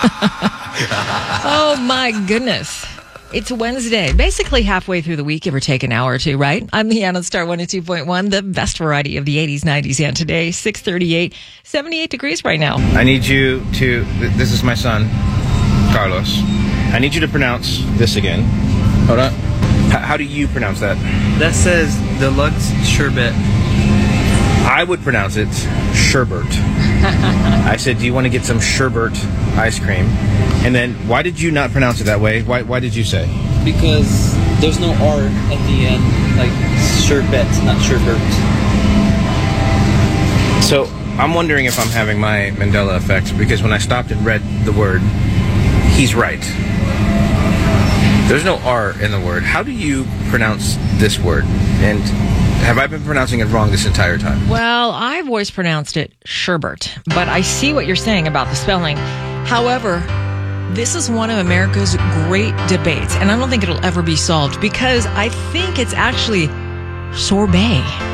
Oh, my goodness. It's Wednesday, basically halfway through the week, give or take an hour or two, right? I'm Leanne on Star 102.1, the best variety of the 80s, 90s, and today, 6:38, 78 degrees right now. I need you to, this is my son, Carlos. I need you to pronounce this again. Hold on. How do you pronounce that? That says deluxe sherbet. I would pronounce it sherbet. I said, do you want to get some sherbet ice cream? And then, why did you not pronounce it that way? Why did you say? Because there's no R at the end, like sherbet, not sherbet. So, I'm wondering if I'm having my Mandela effect, because when I stopped and read the word, he's right. There's no R in the word. How do you pronounce this word? And have I been pronouncing it wrong this entire time? Well, I've always pronounced it sherbet, but I see what you're saying about the spelling. However, this is one of America's great debates, and I don't think it'll ever be solved because I think it's actually sorbet.